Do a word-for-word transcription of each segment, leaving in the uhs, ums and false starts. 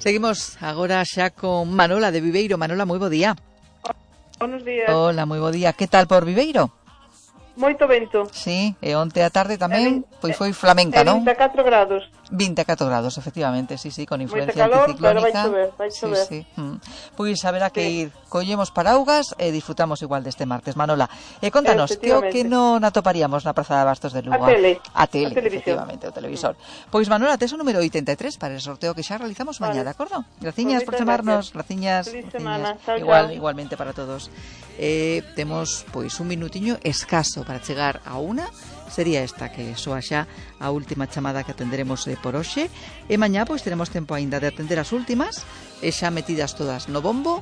Seguimos agora xa con Manola de Viveiro. Manola, moi bo día. Buenos días. Hola, moi bo día. Que tal por Viveiro? Moito vento. Sí, e onte a tarde tamén, pois foi flamenca, non? vinte e catro grados. vinte e catro grados, efectivamente, sí, sí, con influencia calor, anticiclónica. pero vai chover, vai chover. Sí, sí. Mm. Pois haberá que Sí. ir, collemos paraugas e disfrutamos igual deste martes. Manola, e contanos, que o que non atoparíamos na Praza de Abastos de Lugo? A tele. A tele, a televisión. efectivamente, o televisor. Mm. Pois Manola, tes o número oitenta e tres para el sorteo que xa realizamos Vale. mañá, de acordo? Graciñas por Moitas chamarnos, graciñas. Feliz graciñas. semana. Chao, Igual, chao. igualmente para todos. Eh, temos pois un minutiño escaso para chegar a una. Sería esta que soa xa a última chamada que atenderemos eh, por hoxe, e mañá pois teremos tempo aínda de atender as últimas e xa metidas todas no bombo,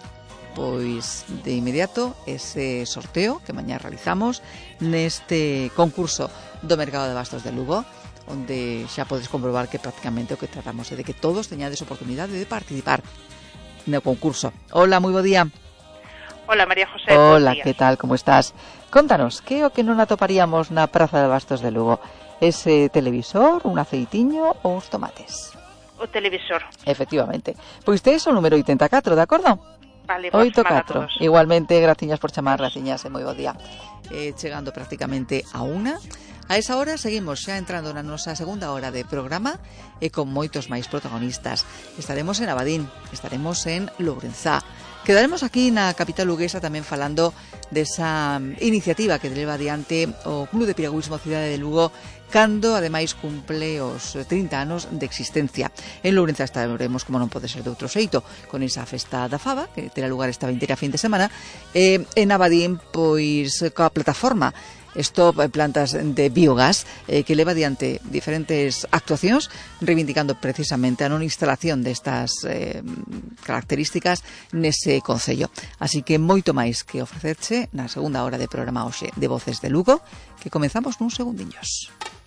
pois de inmediato ese sorteo que mañá realizamos neste concurso do Mercado de Abastos de Lugo, onde xa podes comprobar que prácticamente o que tratamos é de que todos teñades oportunidade de participar no concurso. Hola, moi bo día. Hola, María José. Hola, que tal, como estás? Contanos, que é o que non atoparíamos na Praza de Abastos de Lugo? Ese televisor, un aceitiño ou os tomates? O televisor. Efectivamente. Pois tes o número oitenta e catro, de acordo? Vale, boa oitenta e semana a catro. todos. Igualmente, graciñas por chamar, graciñas, e moi bo día. Eh, chegando prácticamente a una. A esa hora seguimos xa entrando na nosa segunda hora de programa e con moitos máis protagonistas. Estaremos en Abadín, estaremos en Lourenzá. Quedaremos aquí na capital luguesa tamén falando desa iniciativa que leva adiante o Club de Piragüismo Cidade de Lugo, cando ademais cumple os trinta anos de existencia. En Lourenzá estaremos, como non pode ser de outro xeito, con esa festa da fava que terá lugar esta vindeira fin de semana, e en Abadín, pois, coa plataforma Stop Plantas de Biogás, eh, que leva adiante diferentes actuacións reivindicando precisamente a non instalación destas eh, características nese concello. Así que moito máis que ofrecerche na segunda hora de programa hoxe de Voces de Lugo, que comenzamos nuns segundiños.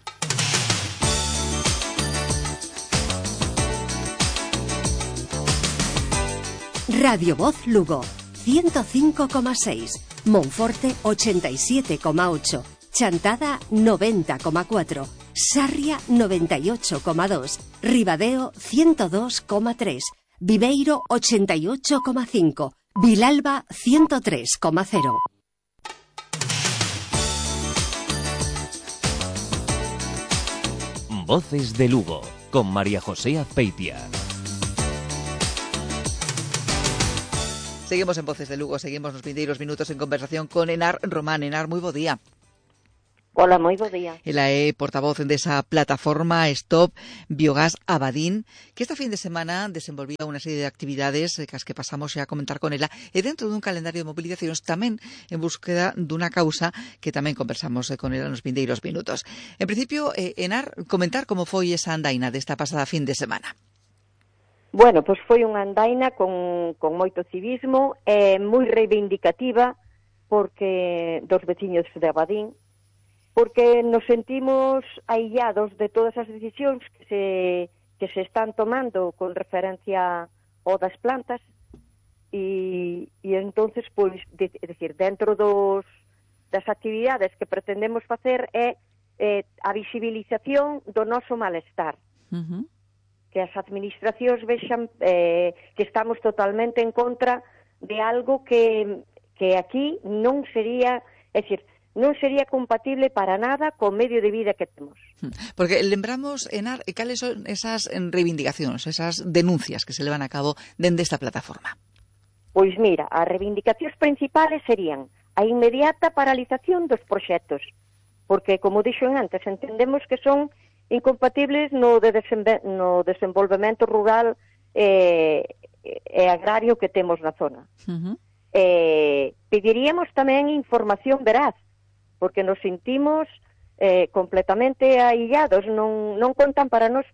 Radio Voz Lugo, ciento cinco coma seis. Monforte ochenta y siete coma ocho, Chantada noventa coma cuatro, Sarria noventa y ocho coma dos, Ribadeo ciento dos coma tres, Viveiro ochenta y ocho coma cinco, Vilalba ciento tres coma cero. Voces de Lugo, con María José Azpeitia. Seguimos en Voces de Lugo, seguimos nos vindeiros minutos en conversación con Enar Román. Enar, moi bo día. Hola, moi bo día. Ela é portavoz desa plataforma Stop Biogás Abadín, que esta fin de semana desenvolvía unha serie de actividades que as que pasamos xa a comentar con ela, e dentro dun calendario de mobilizacións tamén en búsqueda dunha causa que tamén conversamos con ela nos vindeiros minutos. En principio, eh, Enar, comentar como foi esa andaina desta pasada fin de semana. Bueno, pois foi unha andaina con, con moito civismo e moi reivindicativa porque dos veciños de Abadín, porque nos sentimos aillados de todas as decisións que se, que se están tomando con referencia ao das plantas e, e entonces, pois, de, é dicir, dentro dos, das actividades que pretendemos facer é eh, a visibilización do noso malestar. Uh-huh. Que as administracións vexan eh, que estamos totalmente en contra de algo que, que aquí non sería, é dicir, non sería compatible para nada co medio de vida que temos. Porque lembramos, Enar, cales son esas reivindicacións, esas denuncias que se levan a cabo dende esta plataforma? Pois mira, as reivindicacións principales serían a inmediata paralización dos proxectos, porque, como dixo antes, entendemos que son incompatibles no, de desenve- no desenvolvemento rural e, e agrario que temos na zona. Uh-huh. Eh, pediríamos tamén información veraz, porque nos sentimos eh, completamente aillados, non, non contan para nos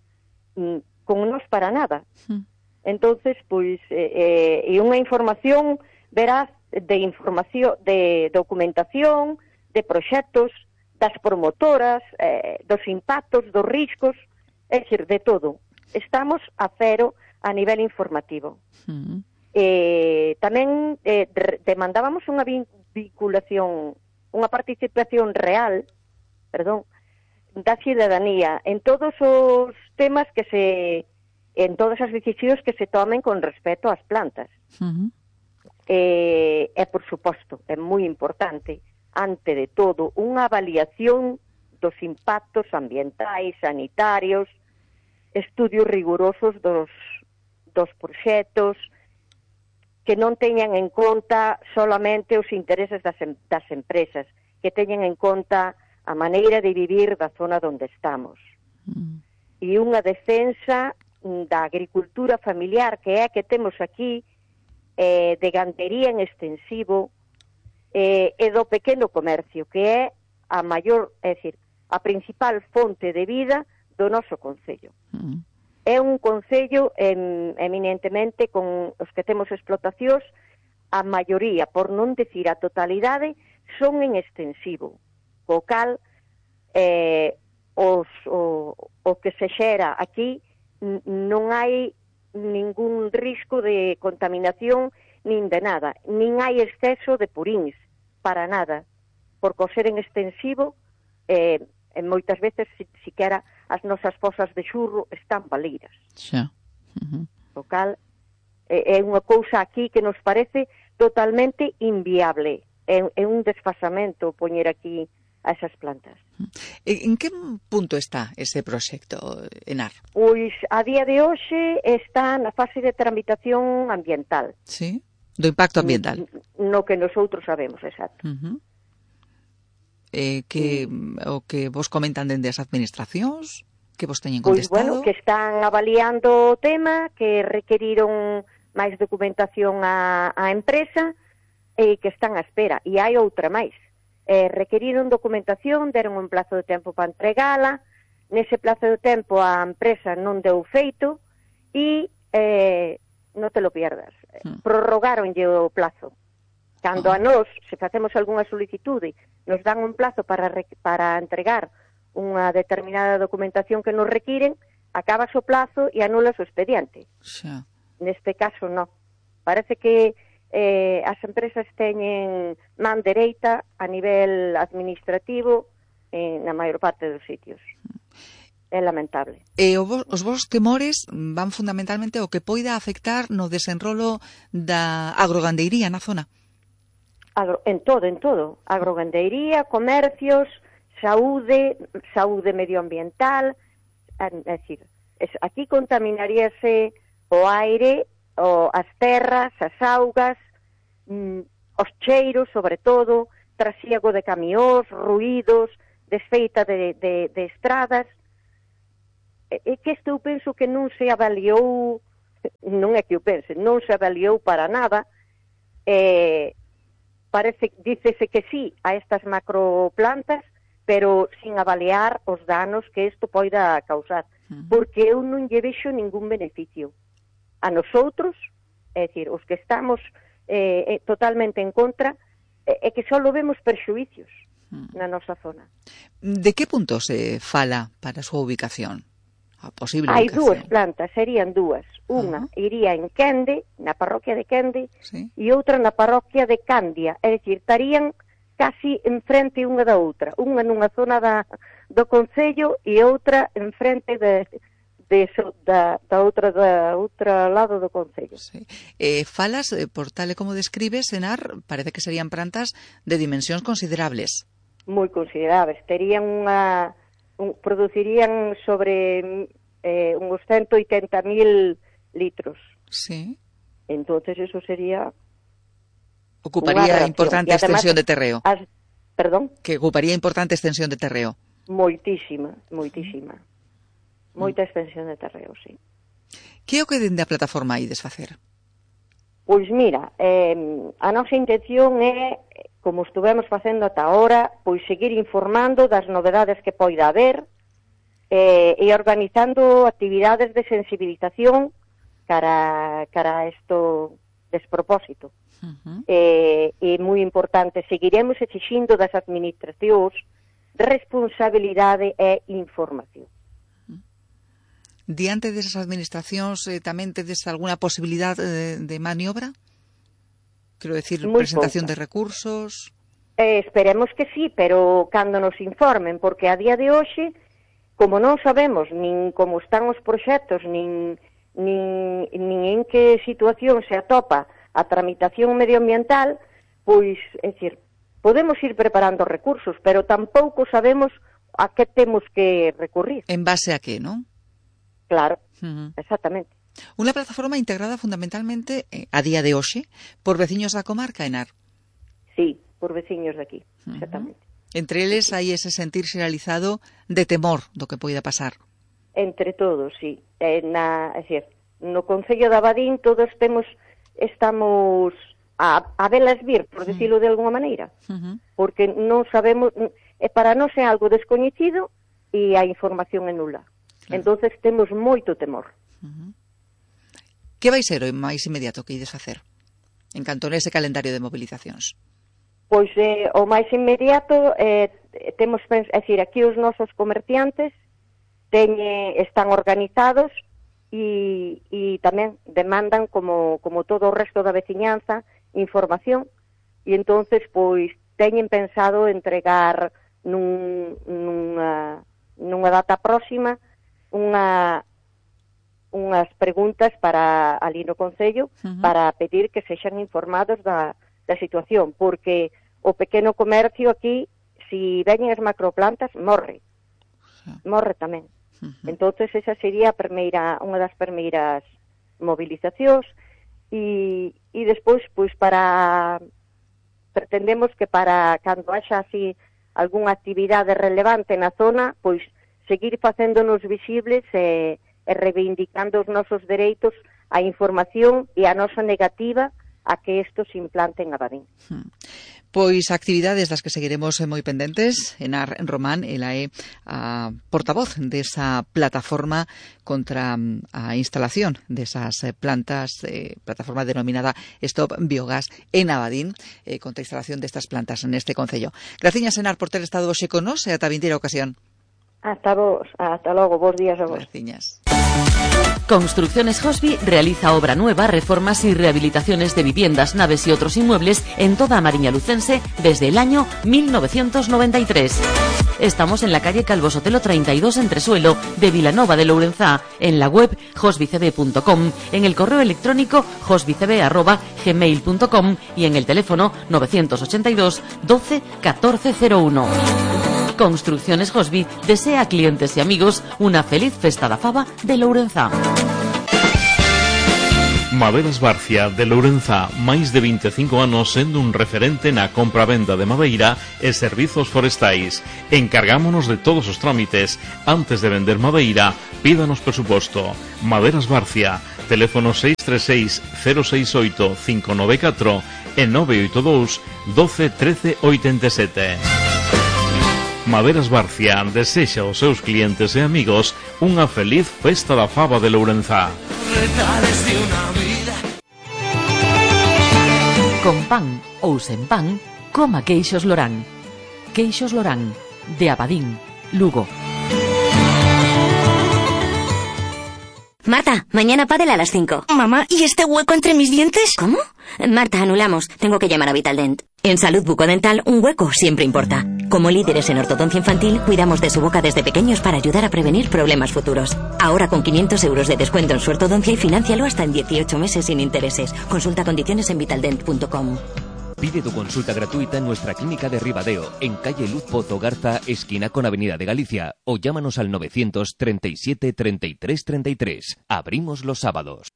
con nos para nada. Uh-huh. Entonces, pois, eh, e unha información veraz de información, de documentación, de proxectos, das promotoras, eh, dos impactos, dos riscos, é dicir, de todo. Estamos a cero a nivel informativo. Uh-huh. Eh, tamén eh, demandábamos unha vinculación, unha participación real, perdón, da cidadanía en todos os temas que se en todas as decisións que se tomen con respecto ás plantas. Uh-huh. E, e, por suposto, é moi importante, ante de todo, unha avaliación dos impactos ambientais, sanitarios, estudios rigurosos dos, dos proxectos, que non teñan en conta solamente os intereses das, das empresas, que teñan en conta a maneira de vivir da zona onde estamos. Mm. E unha defensa da agricultura familiar, que é a que temos aquí, eh, de gandería en extensivo, eh, e do pequeno comercio, que é a maior, é dicir, a principal fonte de vida do noso concello. Mm. É un concello em, eminentemente con os que temos explotacións, a maioría, por non decir a totalidade, son en extensivo, co cal eh, os, o, o que se xera aquí non hai ningún risco de contaminación nin de nada, nin hai exceso de puríns, para nada, porque ao ser en extensivo, eh, en moitas veces, si, siquera as nosas fosas de xurro están baleiras. Xa. Uh-huh. O cal eh, é unha cousa aquí que nos parece totalmente inviable. É, é un desfasamento poñer aquí a esas plantas. En que punto está ese proxecto, Enar? Pois, a día de hoxe está na fase de tramitación ambiental. Sí, do impacto ambiental. No que nosotros sabemos, exacto. Uh-huh. Eh, que o que vos comentan dende as administracións, que vos teñen contestado? Pois, bueno, que están avaliando o tema, que requeriron máis documentación á, á empresa e que están á espera. E hai outra máis. Eh, requeriron documentación, deron un plazo de tempo para entregala, nese plazo de tempo a empresa non deu feito e eh, non te lo pierdas. Hmm. Prorrogaronlle o plazo. Cando a nós, se facemos algunha solicitude, nos dan un plazo para, para entregar unha determinada documentación que nos requiren, acabas o plazo e anulas o expediente. Xa. Neste caso, non. Parece que eh, as empresas teñen man dereita a nivel administrativo eh, na maior parte dos sitios. É lamentable. E o vos, os vos temores van fundamentalmente ao que poida afectar no desenrolo da agrogandeiría na zona? Agro, en todo, en todo. Agrogandeiría, comercios, saúde, saúde medioambiental, é dicir, es, aquí contaminaríase o aire, o, as terras, as augas, mm, os cheiros, sobre todo, trasiego de camións, ruídos, desfeita de, de, de estradas. É, é que isto eu penso que non se avaliou, non é que eu pense, non se avaliou para nada, eh, parece, dícese que sí a estas macroplantas, pero sin avaliar os danos que isto poida causar, porque eu non lle vexo ningún beneficio. A nosotros, é dicir, os que estamos eh, eh, totalmente en contra, é eh, que só vemos perxuicios na nosa zona. De que punto se fala para a súa ubicación? A posible Hai ubicación. dúas plantas, serían dúas. Unha uh-huh. iría en Quende, na parroquia de Quende, sí. e outra na parroquia de Candia. É dicir, estarían casi enfrente unha da outra. Unha nunha zona da, do concello e outra enfrente de, de, da, da outra da outra lado do concello. Sí. Eh, falas, eh, por tal e como describes, Enar, parece que serían plantas de dimensións considerables. Moi considerables. Terían unha... Un, producirían sobre eh, uns ciento oitenta mil litros. Sí. Entonces eso sería... Ocuparía importante además, extensión de terreo. As, perdón? Que ocuparía importante extensión de terreo. Moitísima, moitísima. Moita extensión de terreo, sí. Que é o que dende a plataforma hai desfacer? Pois mira, eh, a nosa intención é, como estuvemos facendo ata ahora, pois seguir informando das novedades que poida haber eh, e organizando actividades de sensibilización cara, cara a isto despropósito. Uh-huh. Eh, é moi importante, seguiremos exixindo das administracións responsabilidade e información. Diante desas administracións eh, tamén tedes alguna posibilidade de, de maniobra? Quero decir, Muy presentación pouca. de recursos... Eh, esperemos que sí, pero cando nos informen, porque a día de hoxe, como non sabemos nin como están os proxectos, nin, nin, nin en que situación se atopa a tramitación medioambiental, pois, é dicir, podemos ir preparando recursos, pero tampouco sabemos a que temos que recurrir. En base a qué, ¿no? Claro, Uh-huh. exactamente. Unha plataforma integrada fundamentalmente, eh, a día de hoxe, por veciños da comarca, Enar. Sí, por veciños de aquí, Uh-huh. exactamente. Entre eles hai ese sentir xeralizado de temor do que poida pasar. Entre todos, sí. Eh, na, é dicir, no Concello de Abadín todos temos, estamos a, a velas vir, por decirlo de alguna maneira, Uh-huh. porque non sabemos, e para nós é algo descoñecido e a información é nula. Claro. Entonces temos moito temor. Uh-huh. Que vai ser o máis inmediato que ides facer? En canto nese calendario de movilizacións. Pois eh, o máis inmediato eh, temos, pens- é dicir, aquí os nosos comerciantes teñe, están organizados e, e tamén demandan, como, como todo o resto da veciñanza, información, e entonces pois teñen pensado entregar nun, nunha, nunha data próxima unha unhas preguntas para ali no Concello, Uh-huh. para pedir que sexan informados da, da situación, porque o pequeno comercio aquí, si veñen as macroplantas, morre. Morre tamén. Uh-huh. Entonces esa sería a primeira, unha das primeiras movilizacións e, e despois, pois para pretendemos que para cando haxa así algunha actividade relevante na zona, pois seguir facéndonos visibles e, e reivindicando os nosos dereitos á información e a nosa negativa a que isto se implante en Abadín. Pois actividades das que seguiremos moi pendentes. Enar Román, ela é a portavoz desa plataforma contra a instalación desas plantas, eh, plataforma denominada Stop Biogás en Abadín, eh, contra a instalación destas plantas neste concello. Graciñas, Enar, por ter estado hoxe con nos e ata a vindeira ocasión. Hasta vos, hasta logo, bons días a vos. Graciñas. Construcciones Hosby realiza obra nueva, reformas y rehabilitaciones de viviendas, naves y otros inmuebles en toda Mariña Lucense desde el año mil novecientos noventa y tres. Estamos en la calle Calvo Sotelo treinta y dos, Entresuelo, de Vilanova de Lourenzá, en la web hosbycb punto com, en el correo electrónico hosbycb arroba gmail punto com y en el teléfono novecientos ochenta y dos doce catorce cero uno. Construcciones Hosby desea a clientes y amigos una feliz festa da faba de Lourenzá. Maderas Barcia de Lourenzá, máis de vinte e cinco anos sendo un referente na compra-venda de madeira e servizos forestais. Encargámonos de todos os trámites. Antes de vender madeira, pídanos presuposto. Maderas Barcia, teléfono seis tres seis cero seis oito cinco nove catro e nove oito dous doce trece oitenta e sete. Maderas Barcia desexa aos seus clientes e amigos unha feliz festa da faba de Lourenzá. Con pan ou sen pan, coma queixos Lorán. Queixos Lorán, de Abadín, Lugo. Marta, mañana pádel a las cinco. Mamá, ¿y este hueco entre mis dientes? ¿Cómo? Marta, anulamos. Tengo que llamar a Vitaldent. En Salud Bucodental, un hueco siempre importa. Como líderes en ortodoncia infantil, cuidamos de su boca desde pequeños para ayudar a prevenir problemas futuros. Ahora con quinientos euros de descuento en su ortodoncia y financialo hasta en dieciocho meses sin intereses. Consulta condiciones en vitaldent punto com. Pide tu consulta gratuita en nuestra clínica de Ribadeo, en calle Luz Pozo Garza, esquina con Avenida de Galicia, o llámanos al novecientos treinta y siete treinta y tres treinta y tres. Abrimos los sábados.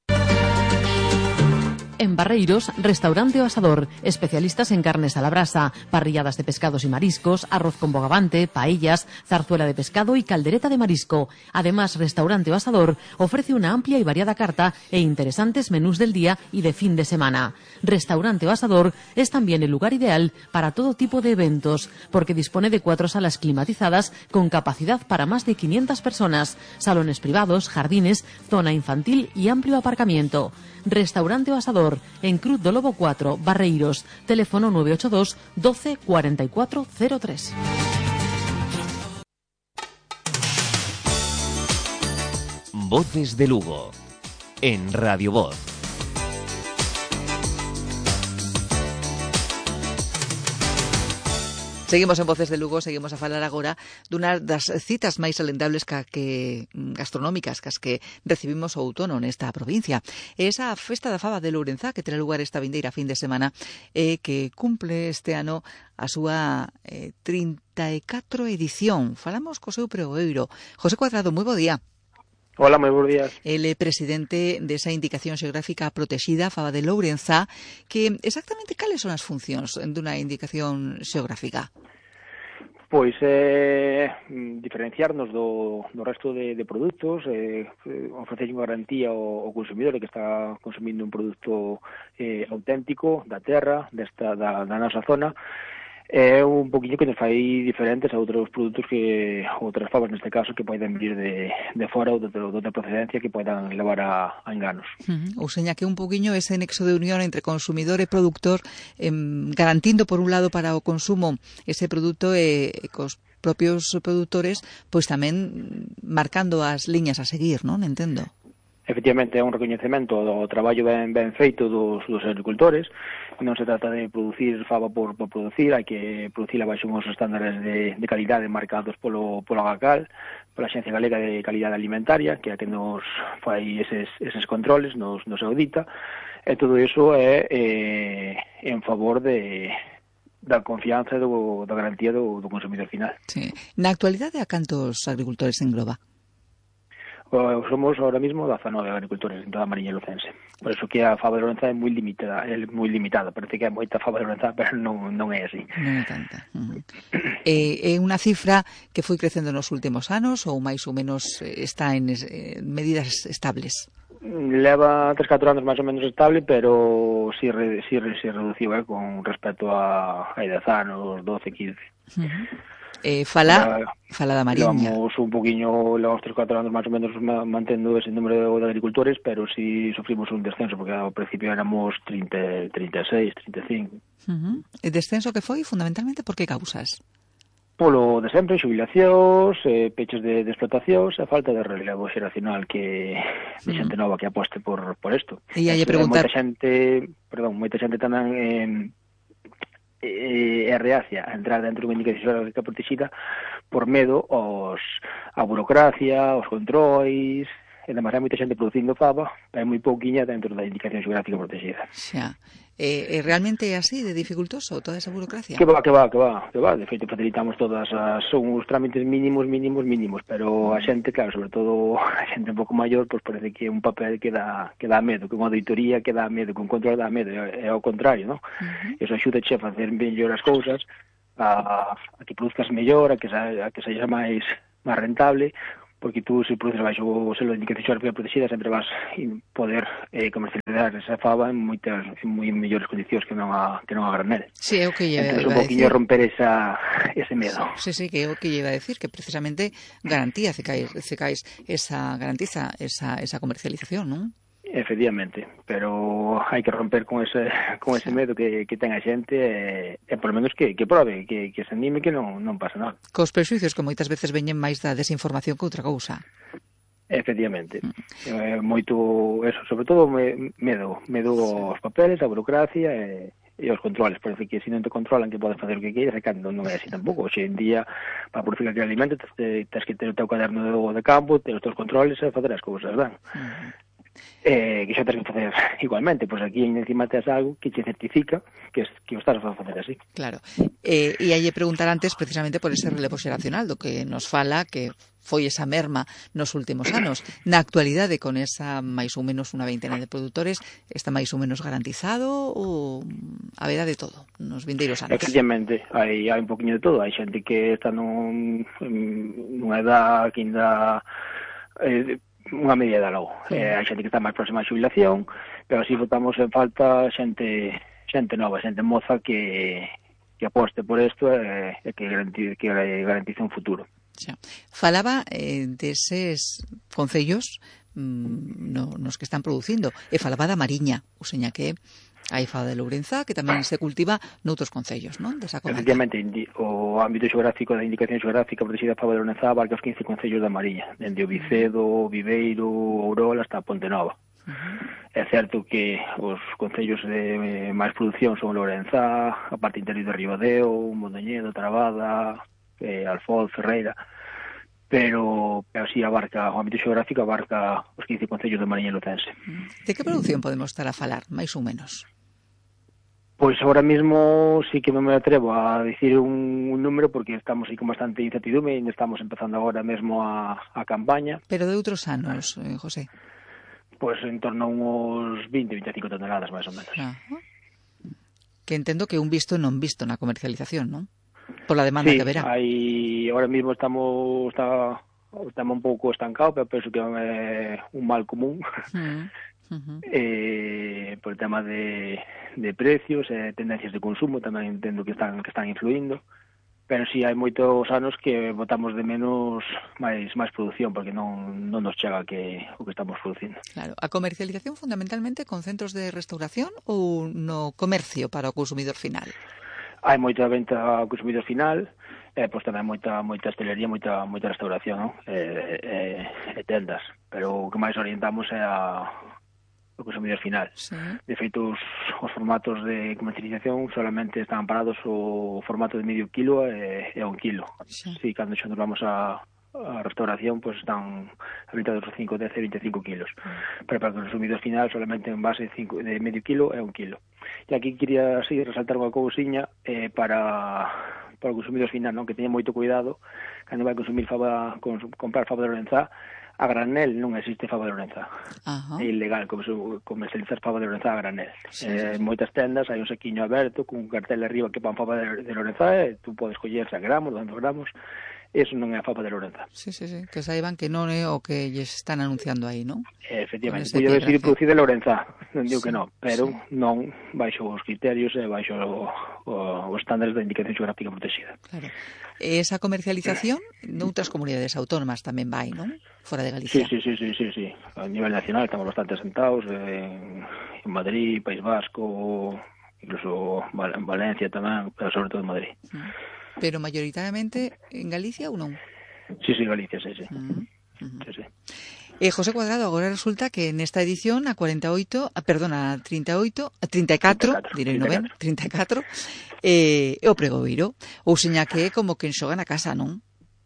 En Barreiros, restaurante o asador, especialistas en carnes a la brasa, parrilladas de pescados y mariscos, arroz con bogavante, paellas, zarzuela de pescado y caldereta de marisco. Además, restaurante o asador ofrece una amplia y variada carta e interesantes menús del día y de fin de semana. Restaurante o asador es también el lugar ideal para todo tipo de eventos, porque dispone de cuatro salas climatizadas con capacidad para más de quinientas personas, salones privados, jardines, zona infantil y amplio aparcamiento. Restaurante o asador en Cruz do Lobo cuatro, Barreiros, teléfono nueve ocho dos doce cuarenta y cuatro cero tres. Voces de Lugo, en Radio Voz. Seguimos en Voces de Lugo, seguimos a falar agora dunha das citas máis salendables ca que gastronómicas cas que recibimos o outono nesta provincia. Esa festa da faba de Lourenzá que terá lugar esta vindeira fin de semana e eh, que cumple este ano a súa eh, trinta e catro edición. Falamos co seu pregoeiro. José Cuadrado, moi bo día. Hola, moi bons días. El é presidente desa indicación xeográfica protexida, Faba de Lourenzá, que exactamente cales son as funcións dunha indicación xeográfica? Pois eh, diferenciarnos do, do resto de, de produtos, eh, ofrecer unha garantía ao, ao consumidor que está consumindo un produto eh, auténtico da terra, desta, da, da nosa zona. É un poquinho que nos fai diferentes a outros produtos que, outras fabas neste caso, que poden vir de, de fora ou de, de outra procedencia que podan levar a, a enganos. Uh-huh. Ou seña que un poquinho ese nexo de unión entre consumidor e productor, eh, garantindo por un lado para o consumo ese produto e eh, cos propios produtores, pois tamén marcando as liñas a seguir, non? Entendo. Efectivamente, é un recoñecemento do traballo ben, ben feito dos, dos agricultores. Non se trata de producir fava por, por producir, hai que producirla baixo uns estándares de, de calidade marcados polo, polo AGACAL, pola Axencia Galega de Calidade Alimentaria, que é a que nos fai eses, eses controles, nos, nos audita, e todo iso é eh, en favor de da confianza e do, da garantía do, do consumidor final. Sí. Na actualidade, a cantos agricultores engloba? Somos ahora mismo dezanove agricultores en toda a Mariña Lucense. Por eso que a faba de Lourenzá é moi limitada, é moi limitada. Parece que é moita faba de Lourenzá, pero non, non é así. Non é tanta. Uh-huh. É, é unha cifra que foi crecendo nos últimos anos ou máis ou menos está en eh, medidas estables? Leva tres catro anos máis ou menos estable, pero si, re, si, si reduciu eh, con respecto a hai dez anos, doce, quince. Uh-huh. Eh, fala, la, fala da Mariña. Levamos un poquinho, levamos tres catro anos máis ou menos mantendo ese número de agricultores, pero si sufrimos un descenso, porque ao principio éramos trinta, trinta e seis, trinta e cinco. Uh-huh. E descenso que foi fundamentalmente por que causas? Polo de sempre, xubilacións, eh, peches de, de explotacións e falta de relevo xeracional que de xente nova que aposte por, por isto. E hai a preguntar... Moita xente, perdón, moita xente tamén eh, é reacia a entrar dentro dunha indicación xeográfica protegida por medo aos, a burocracia, aos controis, e demais hai moita xente producindo fava, hai moi pouquiña dentro da indicación xeográfica protegida. Xa. Eh, realmente é así de dificultoso toda esa burocracia? Que va, que va, que va, que va. De feito, facilitamos todas as... Son os trámites mínimos, mínimos, mínimos, pero a xente, claro, sobre todo a xente un pouco maior, pois pues parece que é un papel que dá, que dá medo, que unha auditoría que dá medo, que un control dá medo, é ao contrario, non? Uh-huh. Eso axuda a facer mellor as cousas, a, a que produzcas mellor, a que, a que sexa máis máis rentable, porque tú, se produces baixo o selo de indicación xeográfica protegida, sempre vas a poder eh, comercializar esa fava en moitas, en moi mellores condicións que non a, que non a granel. Sí, é o que lle Entonces, un poquinho romper esa, ese medo. Sí, sí, que é o que lle iba a decir, que precisamente garantía, cecais, cecais esa, garantiza esa, esa comercialización, non? Efectivamente, pero hai que romper con ese con ese medo que, que ten a xente e, e por lo menos que, que prove, que, que se anime que non, non pasa nada. Cos prexuicios que moitas veces veñen máis da desinformación que outra cousa. Efectivamente. Mm. Eh, moito, eso, sobre todo me, medo, medo sí. aos papeles, a burocracia e, e aos controles. Parece que se non te controlan que podes facer o que queiras, e cando non é así tampouco. Hoxe en día, para producir aquele alimento, tens que ter o teu caderno de campo, ter os teus controles e facer as cousas, ben? Mm. Eh, que xa tens que facer igualmente, pois aquí encima tes algo que te certifica que, es, que o estás a facer así. Claro, eh, e aí preguntar antes precisamente por ese relevo xeracional do que nos fala que foi esa merma nos últimos anos. Na actualidade, con esa máis ou menos unha veintena de produtores, está máis ou menos garantizado ou haberá de todo nos vindeiros anos? Efectivamente, hai, hai un poquinho de todo. Hai xente que está nun, nunha edad que ainda... Eh, unha media de logo. Sí. Eh, hai xente que está máis próxima a xubilación, pero así votamos en falta xente xente nova, xente moza que, que aposte por isto e eh, que, garantice, que garantice un futuro. Xa. Falaba eh, deses concellos mm, no, nos que están producindo, e falaba da Mariña, o seña que hai fava de Lourenzá, que tamén se cultiva noutros concellos, non? Desa comarca. Efectivamente, o ámbito xeográfico da indicación xeográfica protegida fava de Lourenzá abarca os quince concellos da Mariña, dende o Vicedo, Viveiro, Ourola hasta Ponte Nova. Uh-huh. É certo que os concellos de máis produción son Lourenzá, a parte interior de Ribadeo, Mondoñedo, Trabada, eh, Alfoz, Ferreira, pero así abarca, o ámbito xeográfico abarca os quince concellos de Mariña e Lucense. De que produción podemos estar a falar, máis ou menos? Pois ahora mismo sí que non me atrevo a dicir un, un número porque estamos aí con bastante incertidume e estamos empezando agora mesmo a, a campaña. Pero de outros anos, eh, José? Pois en torno a uns vinte, vinte e cinco toneladas, máis ou menos. Ajá. Que entendo que un visto e non visto na comercialización, non? Por la demanda sí, que verá. Sí, ahora mismo estamos está, estamos un pouco estancados, pero penso que é un mal común. Uh-huh. Uh-huh. eh, por el tema de, de precios e eh, tendencias de consumo tamén entendo que están que están influindo. Pero si sí, hai moitos anos que botamos de menos máis máis produción porque non non nos chega que o que estamos producindo. Claro, a comercialización fundamentalmente con centros de restauración ou no comercio para o consumidor final? Hai moita venta ao consumidor final, e pois tamén moita moita hostelería, moita moita restauración, non? E, e, e tendas, pero o que máis orientamos é a o consumidor final. Sí. De feito, os, os formatos de comercialización solamente están parados o formato de medio kilo e, e un kilo. Sí. Sí, cando xa nos vamos a, a restauración, pues están habilitados os cinco, dez e vinte e cinco kilos. Mm. Pero para o consumidor final solamente en base de, cinco, de medio kilo e un kilo. E aquí quería así resaltar unha cousiña eh, para para o consumidor final, non, que teña moito cuidado cando vai consumir fava, comprar fava de Lourenzá. A granel non existe fava de Lourenzá. É ilegal comercializar fava de Lourenzá a granel. Sí, eh, sí. En moitas tendas hai un saquiño aberto con un cartel arriba que pan fava de, de Lourenzá e tú podes coller cen gramos, duzentos gramos. Eso non é a fava de Lourenzá. Sí, sí, sí. Que saiban que non é o que lles están anunciando aí, non? Eh, efectivamente. Podia decir producir de Lourenzá, non digo sí, que non, pero sí. Non baixo os criterios e baixo o, o, os estándares da indicación xeográfica protegida. Claro. Esa comercialización noutras comunidades autónomas tamén vai, non? Fora de Galicia. Sí, sí, sí, sí, sí, sí. A nivel nacional estamos bastante sentados en, en Madrid, País Vasco, incluso en Valencia tamén, pero sobre todo en Madrid. Pero mayoritariamente en Galicia ou non? Sí, sí, Galicia, sí, sí. Uh-huh. Uh-huh. Sí, sí. Eh, José Cuadrado, agora resulta que nesta edición a cuarenta e oito, a, perdona, a trinta e oito, a trinta e catro, direi non ben, trinta e catro, eh, é o pregoeiro, ou seña que é como quen xoga na casa, non?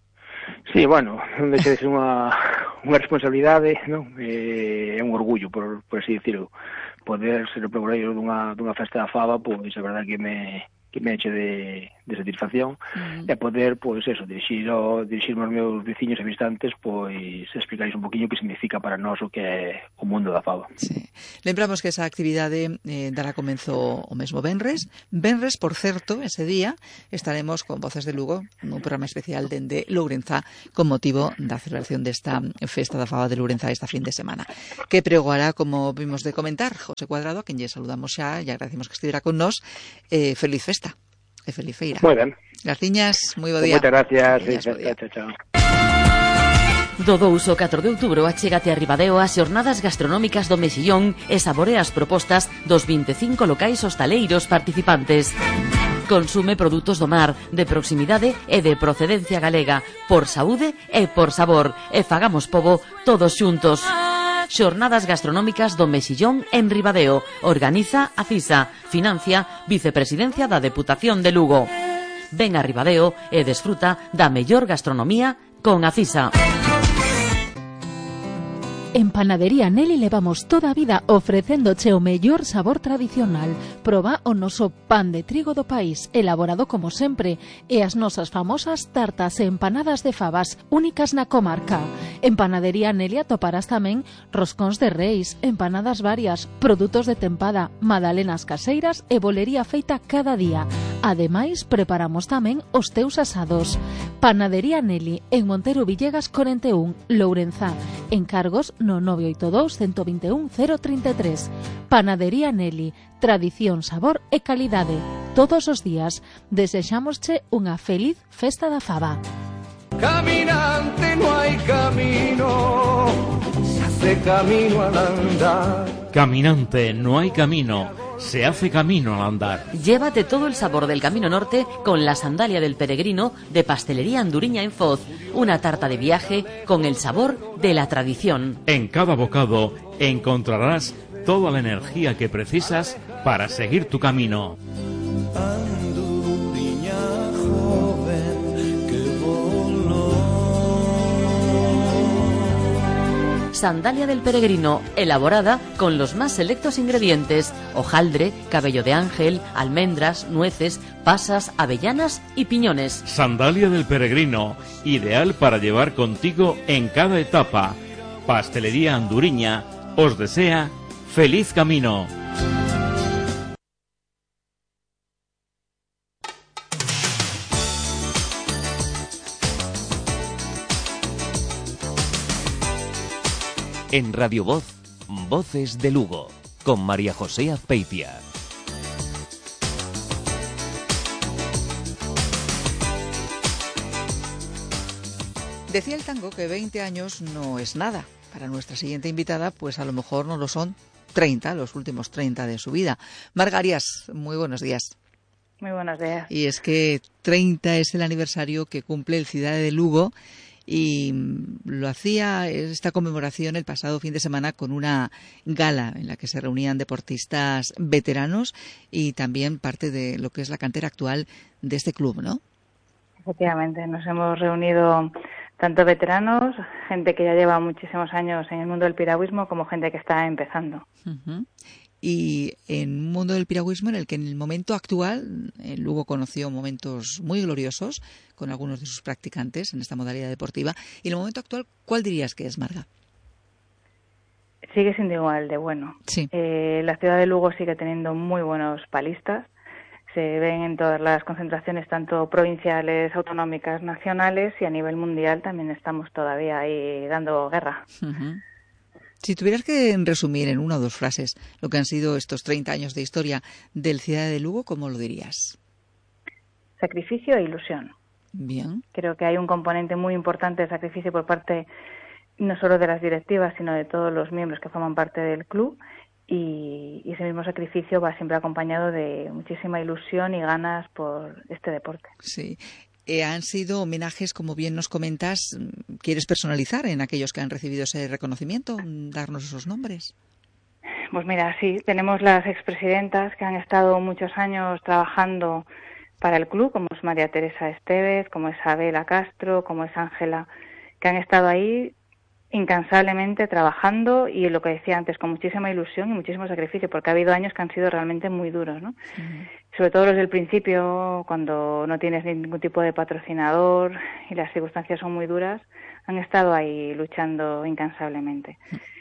Sí, bueno, non deixa de ser unha, unha responsabilidade, non? Eh, é un orgullo, por, por así decirlo, poder ser o pregoeiro dunha, dunha festa da fava, pois a verdade que me... que me eche de, de satisfacción uh-huh. e poder, pois, eso, dirixir o, dirixirme aos meus veciños e visitantes, pois, explicarles un poquinho que significa para nós o que é o mundo da fava. Sí. Lembramos que esa actividade eh, dará comenzo o mesmo venres. Venres, por certo, ese día estaremos con Voces de Lugo nun programa especial dende Lourenzá con motivo da celebración desta festa da fava de Lourenzá esta fin de semana. Que pregoará, como vimos de comentar, José Cuadrado, a quen lle saludamos xa e agradecemos que estivera con nós. Eh, feliz festa. E feliz feira. Moi ben. Graciñas, moi bo día. Moitas gracias. Gracias, chao, chao. Do dous ao catro de outubro achégate a Ribadeo ás xornadas gastronómicas do Mexillón e saborea as propostas dos vinte e cinco locais hostaleiros participantes. Consume produtos do mar, de proximidade e de procedencia galega, por saúde e por sabor. E fagamos pobo todos xuntos. Xornadas gastronómicas do Mexillón en Ribadeo. Organiza a CISA. Financia Vicepresidencia da Deputación de Lugo. Ven a Ribadeo e desfruta da mellor gastronomía con a CISA. En Panadería Nelly levamos toda a vida ofrecéndoche o mellor sabor tradicional. Proba o noso pan de trigo do país, elaborado como sempre, e as nosas famosas tartas e empanadas de fabas, únicas na comarca. En Panadería Nelly atoparás tamén roscóns de reis, empanadas varias, produtos de tempada, magdalenas caseiras e bolería feita cada día. Ademais, preparamos tamén os teus asados. Panadería Nelly, en Montero Villegas cuarenta e un, Lourenzá. Encargos no nove oito dous, uno dos un, cero trinta e tres. Panadería Nelly, tradición, sabor e calidade. Todos os días desexámosche unha feliz festa da fava. Caminante no hai camino, se hace camino al andar. Caminante no hay camino, se hace camino al andar. Llévate todo el sabor del Camino Norte con la sandalia del peregrino de Pastelería Anduriña en Foz. Una tarta de viaje con el sabor de la tradición. En cada bocado encontrarás toda la energía que precisas para seguir tu camino. Sandalia del peregrino, elaborada con los más selectos ingredientes: hojaldre, cabello de ángel, almendras, nueces, pasas, avellanas y piñones. Sandalia del peregrino, ideal para llevar contigo en cada etapa. Pastelería Anduriña os desea feliz camino. En Radio Voz, Voces de Lugo, con María José Azpeitia. Decía el tango que veinte años no es nada. Para nuestra siguiente invitada, pues a lo mejor no lo son treinta, los últimos treinta de su vida. Marga Arias, muy buenos días. Muy buenos días. Y es que treinta es el aniversario que cumple el Cidade de Lugo, y lo hacía esta conmemoración el pasado fin de semana con una gala en la que se reunían deportistas veteranos y también parte de lo que es la cantera actual de este club, ¿no? Efectivamente, nos hemos reunido tanto veteranos, gente que ya lleva muchísimos años en el mundo del piragüismo, como gente que está empezando. Uh-huh. Y en un mundo del piragüismo en el que en el momento actual, eh, Lugo conoció momentos muy gloriosos con algunos de sus practicantes en esta modalidad deportiva. Y en el momento actual, ¿cuál dirías que es, Marga? Sigue siendo igual de bueno. Sí. Eh, la ciudad de Lugo sigue teniendo muy buenos palistas. Se ven en todas las concentraciones, tanto provinciales, autonómicas, nacionales, y a nivel mundial también estamos todavía ahí dando guerra. Uh-huh. Si tuvieras que resumir en una o dos frases lo que han sido estos treinta años de historia del Cidade de Lugo, ¿cómo lo dirías? Sacrificio e ilusión. Bien. Creo que hay un componente muy importante de sacrificio por parte no solo de las directivas, sino de todos los miembros que forman parte del club, y, y ese mismo sacrificio va siempre acompañado de muchísima ilusión y ganas por este deporte. Sí. Eh, han sido homenajes, como bien nos comentas. ¿Quieres personalizar en aquellos que han recibido ese reconocimiento? ¿Darnos esos nombres? Pues mira, sí, tenemos las expresidentas que han estado muchos años trabajando para el club, como es María Teresa Estevez, como es Abela Castro, como es Ángela, que han estado ahí incansablemente trabajando, y lo que decía antes, con muchísima ilusión y muchísimo sacrificio, porque ha habido años que han sido realmente muy duros, ¿no? Uh-huh. Sobre todo los del principio, cuando no tienes ningún tipo de patrocinador y las circunstancias son muy duras, han estado ahí luchando incansablemente.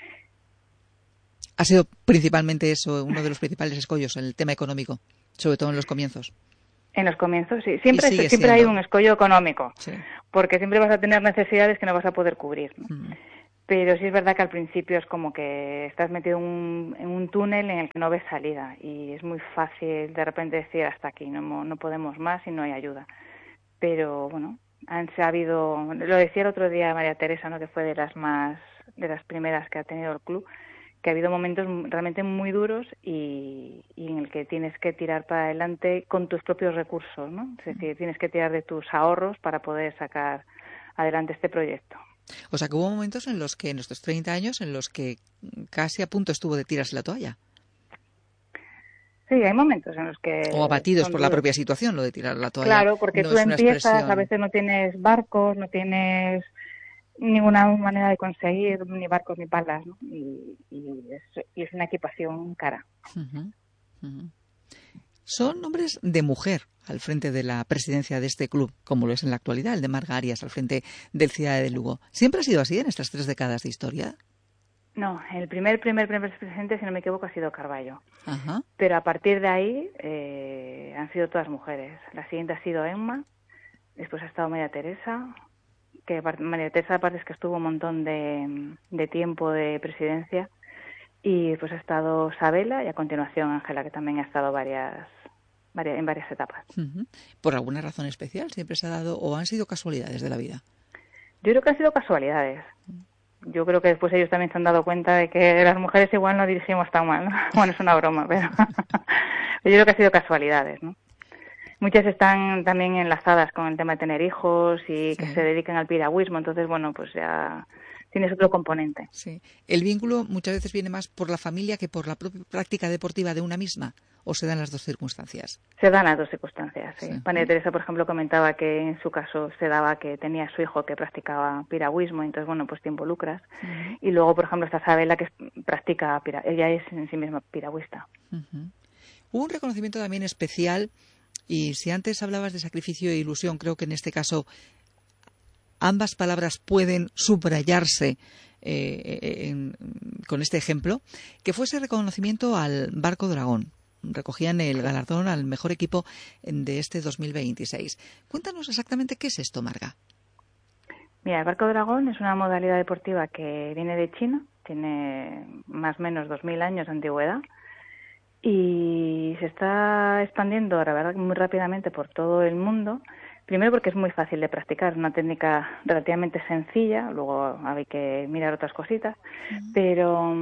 Ha sido principalmente eso, uno de los principales escollos, el tema económico, sobre todo en los comienzos. En los comienzos, sí. Siempre, siempre hay un escollo económico, sí, porque siempre vas a tener necesidades que no vas a poder cubrir, ¿no? Uh-huh. Pero sí es verdad que al principio es como que estás metido en un, en un túnel en el que no ves salida, y es muy fácil de repente decir hasta aquí, no, no podemos más y no hay ayuda. Pero bueno, han sabido, lo decía el otro día María Teresa, ¿no?, que fue de las más, de las primeras que ha tenido el club, que ha habido momentos realmente muy duros y, y en el que tienes que tirar para adelante con tus propios recursos, ¿no? Es decir, tienes que tirar de tus ahorros para poder sacar adelante este proyecto. O sea, que hubo momentos en los que, en estos treinta años, en los que casi a punto estuvo de tirarse la toalla. Sí, hay momentos en los que... O abatidos por la propia situación, lo de tirar la toalla. Claro, porque no tú es empiezas, expresión... a veces no tienes barcos, no tienes ninguna manera de conseguir ni barcos ni palas, ¿no? Y, y, es, y es una equipación cara. Uh-huh. Uh-huh. Son nombres de mujer al frente de la presidencia de este club, como lo es en la actualidad, el de Marga Arias al frente del Cidade de Lugo. ¿Siempre ha sido así en estas tres décadas de historia? No, el primer, primer, primer presidente, si no me equivoco, ha sido Carballo. Ajá. Pero a partir de ahí eh, han sido todas mujeres. La siguiente ha sido Emma, después ha estado María Teresa, que María Teresa aparte es que estuvo un montón de, de tiempo de presidencia, y después ha estado Sabela, y a continuación Ángela, que también ha estado varias, varias en varias etapas. Uh-huh. ¿Por alguna razón especial siempre se ha dado, o han sido casualidades de la vida? Yo creo que han sido casualidades. Yo creo que después ellos también se han dado cuenta de que las mujeres igual no dirigimos tan mal, ¿no? Bueno, es una broma, pero yo creo que ha sido casualidades, ¿no? Muchas están también enlazadas con el tema de tener hijos y que sí. se dediquen al piragüismo, entonces, bueno, pues ya tienes otro componente. Sí. ¿El vínculo muchas veces viene más por la familia que por la propia práctica deportiva de una misma? ¿O se dan las dos circunstancias? Se dan las dos circunstancias, sí. sí. María Teresa, por ejemplo, comentaba que en su caso se daba que tenía a su hijo que practicaba piragüismo, entonces, bueno, pues te involucras. Uh-huh. Y luego, por ejemplo, está Sabela, que practica, ella es en sí misma piragüista. Uh-huh. Hubo un reconocimiento también especial, y si antes hablabas de sacrificio e ilusión, creo que en este caso ambas palabras pueden subrayarse eh, en, con este ejemplo, que fue ese reconocimiento al Barco Dragón. Recogían el galardón al mejor equipo de este dos mil veintiséis. Cuéntanos exactamente qué es esto, Marga. Mira, el Barco Dragón es una modalidad deportiva que viene de China, tiene más o menos dos mil años de antigüedad y se está expandiendo, la verdad, muy rápidamente por todo el mundo. Primero porque es muy fácil de practicar, una técnica relativamente sencilla, luego hay que mirar otras cositas, uh-huh. pero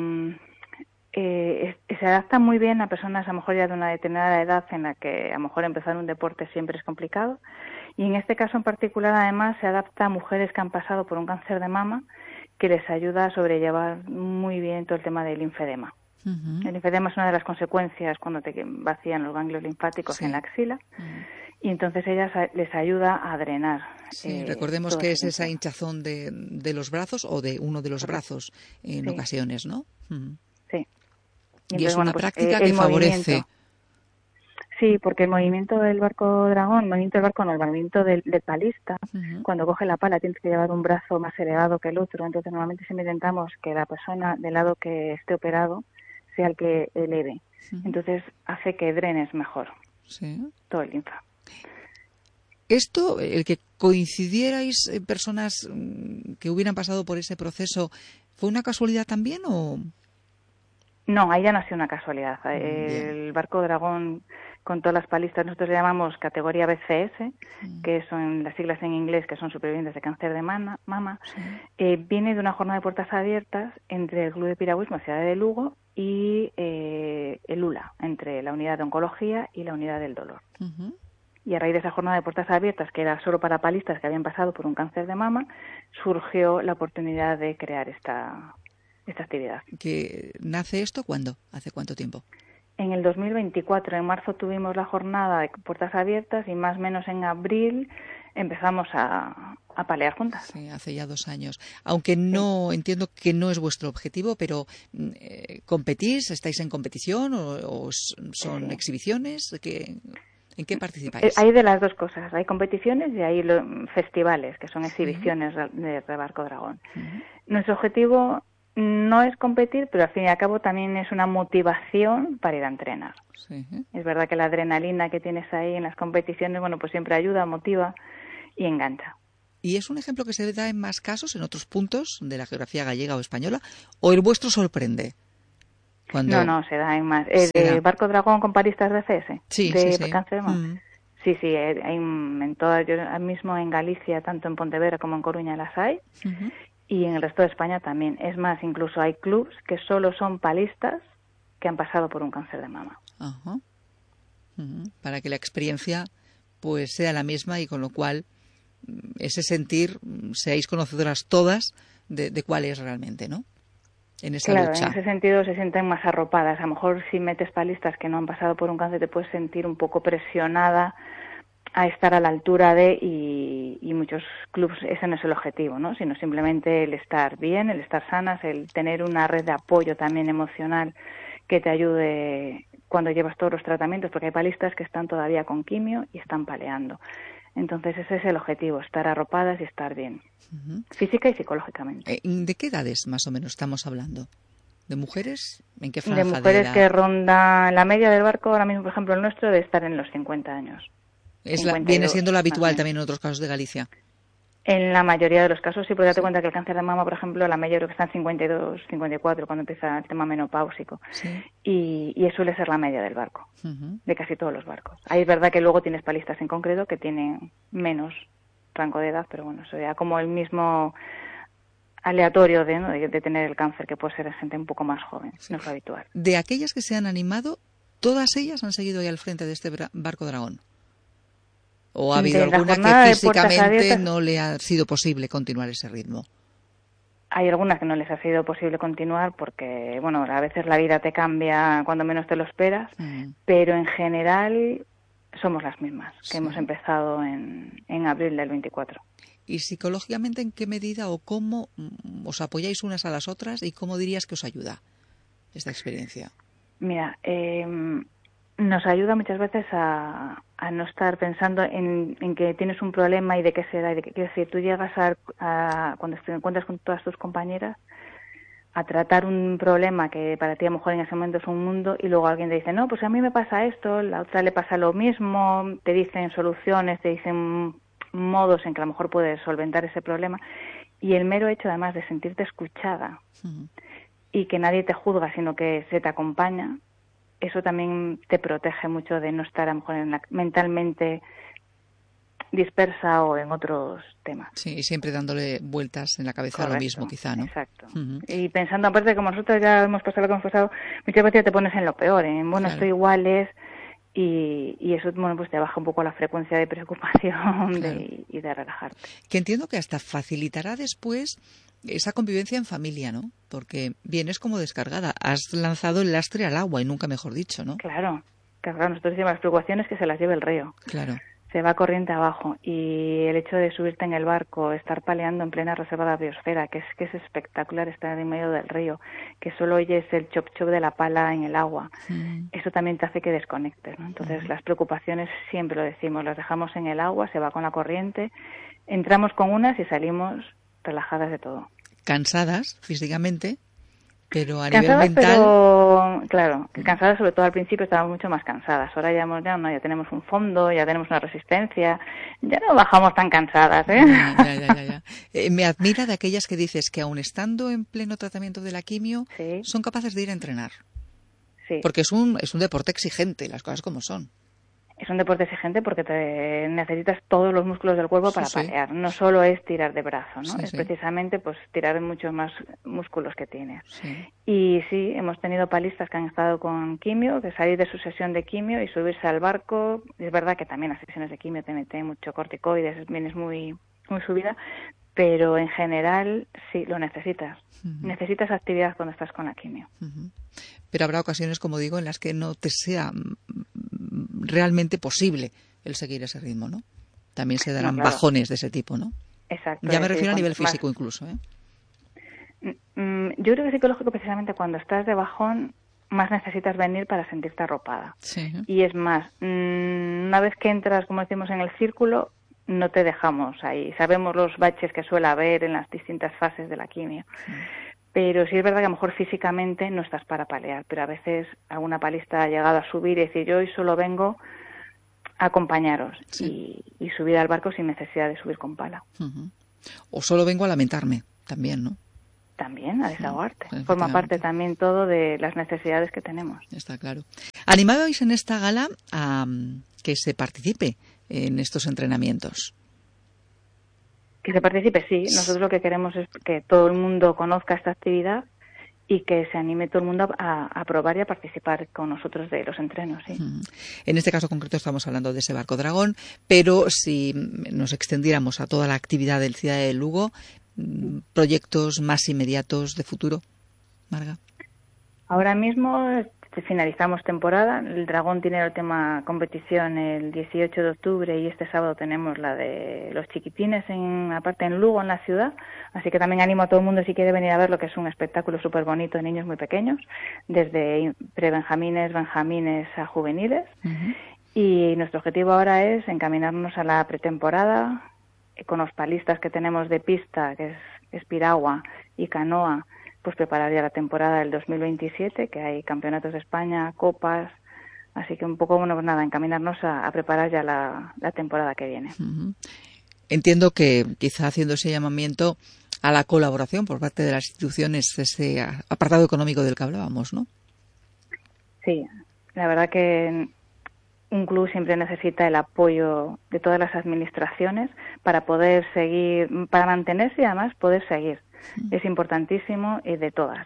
eh, es, se adapta muy bien a personas a lo mejor ya de una determinada edad en la que a lo mejor empezar un deporte siempre es complicado, y en este caso en particular además se adapta a mujeres que han pasado por un cáncer de mama, que les ayuda a sobrellevar muy bien todo el tema del linfedema. Uh-huh. El linfedema es una de las consecuencias cuando te vacían los ganglios linfáticos sí. en la axila, uh-huh. y entonces ella les ayuda a drenar. Sí, eh, recordemos que es esa hinchazón de, de los brazos o de uno de los brazos en sí. ocasiones, ¿no? Uh-huh. Sí. Y, y es bueno, una pues, práctica eh, que favorece. Sí, porque el movimiento del barco dragón, el movimiento del barco no, el movimiento del, del palista, uh-huh. cuando coge la pala tienes que llevar un brazo más elevado que el otro, entonces normalmente siempre intentamos que la persona del lado que esté operado sea el que eleve. Uh-huh. Entonces hace que drenes mejor sí. todo el linfa. Esto, el que coincidierais personas que hubieran pasado por ese proceso, ¿fue una casualidad también o...? No, ahí ya no ha sido una casualidad. Bien. El barco dragón, con todas las palistas, nosotros le llamamos categoría B C S, sí. que son las siglas en inglés, que son supervivientes de cáncer de mama, mama sí. eh, viene de una jornada de puertas abiertas entre el Club de Piragüismo Ciudad de Lugo y eh, el U L A, entre la unidad de oncología y la unidad del dolor. Uh-huh. Y a raíz de esa jornada de puertas abiertas, que era solo para palistas que habían pasado por un cáncer de mama, surgió la oportunidad de crear esta, esta actividad. ¿Que nace esto cuándo? ¿Hace cuánto tiempo? En el dos mil veinticuatro, en marzo tuvimos la jornada de puertas abiertas y más o menos en abril empezamos a, a palear juntas. Sí, hace ya dos años. Aunque no sí. entiendo que no es vuestro objetivo, pero eh, ¿competís? ¿Estáis en competición o, o son sí. exhibiciones? ¿Qué, ¿En qué participáis? Hay de las dos cosas. Hay competiciones y hay lo, festivales, que son exhibiciones sí. de, de Barco Dragón. Uh-huh. Nuestro objetivo no es competir, pero al fin y al cabo también es una motivación para ir a entrenar. Sí. Es verdad que la adrenalina que tienes ahí en las competiciones, bueno, pues siempre ayuda, motiva y engancha. ¿Y es un ejemplo que se da en más casos, en otros puntos de la geografía gallega o española? ¿O el vuestro sorprende? Cuando... No, no, se da en más. ¿El de Barco Dragón con palistas de C S? Sí, de sí, sí. Cáncer de mama. Mm. Sí, sí, hay en todas, yo mismo en Galicia, tanto en Pontevedra como en Coruña las hay. Uh-huh. Y en el resto de España también. Es más, incluso hay clubs que solo son palistas que han pasado por un cáncer de mama. Ajá. Uh-huh. Para que la experiencia pues sea la misma y con lo cual ese sentir seáis conocedoras todas de, de cuál es realmente, ¿no? En esa claro, lucha. En ese sentido se sienten más arropadas. A lo mejor si metes palistas que no han pasado por un cáncer te puedes sentir un poco presionada a estar a la altura de, y, y muchos clubes ese no es el objetivo, ¿no? Sino simplemente el estar bien, el estar sanas, el tener una red de apoyo también emocional que te ayude cuando llevas todos los tratamientos, porque hay palistas que están todavía con quimio y están paleando. Entonces ese es el objetivo, estar arropadas y estar bien, uh-huh. física y psicológicamente. ¿De qué edades más o menos estamos hablando? ¿De mujeres? ¿En qué franja de mujeres de que rondan la media del barco, ahora mismo, por ejemplo, el nuestro, debe estar en los cincuenta años. Es la, viene siendo lo habitual también en otros casos de Galicia. En la mayoría de los casos sí, porque date sí. cuenta que el cáncer de mama, por ejemplo, la media creo que está en cincuenta y dos, cincuenta y cuatro cuando empieza el tema menopáusico. Sí. Y, y eso suele ser la media del barco, uh-huh. de casi todos los barcos. Ahí es verdad que luego tienes palistas en concreto que tienen menos rango de edad, pero bueno, eso ya como el mismo aleatorio de, ¿no? de, de tener el cáncer, que puede ser en gente un poco más joven, sí. no es lo habitual. De aquellas que se han animado, ¿todas ellas han seguido ahí al frente de este Barco Dragón? ¿O ha habido alguna que físicamente no le ha sido posible continuar ese ritmo? hay algunas que no les ha sido posible continuar porque, bueno, a veces la vida te cambia cuando menos te lo esperas, mm. pero en general somos las mismas que sí. hemos empezado en, en abril del veinticuatro. ¿Y psicológicamente en qué medida o cómo os apoyáis unas a las otras y cómo dirías que os ayuda esta experiencia? Mira, eh, nos ayuda muchas veces a, a no estar pensando en, en que tienes un problema y de qué será. Y de qué, quiero decir, tú llegas a, a, cuando te encuentras con todas tus compañeras, a tratar un problema que para ti a lo mejor en ese momento es un mundo y luego alguien te dice, no, pues a mí me pasa esto, la otra le pasa lo mismo, te dicen soluciones, te dicen modos en que a lo mejor puedes solventar ese problema. Y el mero hecho además de sentirte escuchada uh-huh. y que nadie te juzga, sino que se te acompaña, eso también te protege mucho de no estar a lo mejor en la, mentalmente dispersa o en otros temas. Sí, y siempre dándole vueltas en la cabeza Correcto, a lo mismo, quizá, ¿no? Exacto. Uh-huh. Y pensando, aparte, como nosotros ya hemos pasado lo que hemos pasado, muchas veces te pones en lo peor, en, bueno, claro. estoy iguales, y, y eso, bueno, pues te baja un poco la frecuencia de preocupación claro. de, y de relajarte. Que entiendo que hasta facilitará después esa convivencia en familia, ¿no? Porque vienes como descargada, has lanzado el lastre al agua, y nunca mejor dicho, ¿no? Claro, claro, nosotros decimos las preocupaciones que se las lleve el río. Claro. Se va corriente abajo, y el hecho de subirte en el barco, estar paleando en plena reserva de la biosfera, que es que es espectacular estar en medio del río, que solo oyes el chop chop de la pala en el agua, mm. eso también te hace que desconectes, ¿no? Entonces mm. las preocupaciones siempre lo decimos, las dejamos en el agua, se va con la corriente, entramos con unas y salimos relajadas de todo. Cansadas físicamente, pero a cansadas, nivel mental... Pero, claro, cansadas sobre todo al principio estábamos mucho más cansadas. Ahora ya, hemos, ya, no, ya tenemos un fondo, ya tenemos una resistencia, ya no bajamos tan cansadas, ¿eh? Ya, ya, ya, ya. Eh, me admira de aquellas que dices que aun estando en pleno tratamiento de la quimio, sí. son capaces de ir a entrenar. Sí. Porque es un, es un deporte exigente, las cosas como son. Es un deporte exigente porque te necesitas todos los músculos del cuerpo para sí, palear. Sí. No solo es tirar de brazo, ¿no? Sí, es sí. precisamente pues tirar muchos más músculos que tienes. Sí. Y sí, hemos tenido palistas que han estado con quimio, que salir de su sesión de quimio y subirse al barco. Es verdad que también las sesiones de quimio te meten mucho corticoides, vienes muy, muy subida, pero en general sí, lo necesitas. Uh-huh. Necesitas actividad cuando estás con la quimio. Uh-huh. Pero habrá ocasiones, como digo, en las que no te sea realmente posible el seguir ese ritmo, ¿no? También se darán no, claro. bajones de ese tipo, ¿no? Exacto. Ya me refiero sí, a nivel físico más... incluso, ¿eh? Yo creo que psicológico precisamente cuando estás de bajón más necesitas venir para sentirte arropada. Sí. Y es más, una vez que entras, como decimos, en el círculo, no te dejamos ahí. Sabemos los baches que suele haber en las distintas fases de la quimio. Sí. Pero sí es verdad que a lo mejor físicamente no estás para palear, pero a veces alguna palista ha llegado a subir y decir yo hoy solo vengo a acompañaros sí. y, y subir al barco sin necesidad de subir con pala. Uh-huh. O solo vengo a lamentarme, también, ¿no? También, a desahogarte. Uh-huh. Forma parte también todo de las necesidades que tenemos. Está claro. ¿Animabais en esta gala a um, que se participe en estos entrenamientos? Que se participe, sí. Nosotros lo que queremos es que todo el mundo conozca esta actividad y que se anime todo el mundo a, a probar y a participar con nosotros de los entrenos, sí. En este caso concreto estamos hablando de ese barco dragón, pero si nos extendiéramos a toda la actividad del Ciudad de Lugo, proyectos más inmediatos de futuro, Marga. Ahora mismo finalizamos temporada. El Dragón tiene la última competición el dieciocho de octubre y este sábado tenemos la de los chiquitines, en aparte en Lugo, en la ciudad. Así que también animo a todo el mundo si quiere venir a ver lo que es un espectáculo súper bonito de niños muy pequeños, desde prebenjamines, benjamines a juveniles. Uh-huh. Y nuestro objetivo ahora es encaminarnos a la pretemporada con los palistas que tenemos de pista, que es, es piragua y canoa, pues preparar ya la temporada del dos mil veintisiete, que hay campeonatos de España, copas, así que un poco, bueno, pues nada, encaminarnos a, a preparar ya la, la temporada que viene. Uh-huh. Entiendo que quizá haciendo ese llamamiento a la colaboración por parte de las instituciones, ese apartado económico del que hablábamos, ¿no? Sí, la verdad que un club siempre necesita el apoyo de todas las administraciones para poder seguir, para mantenerse y además poder seguir. Es importantísimo y de todas